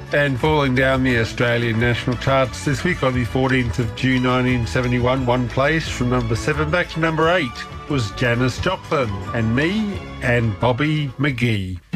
And falling down the Australian national charts this week on the 14th of June 1971, one place from number 7 back to number 8 was Janis Joplin and Me and Bobby McGee.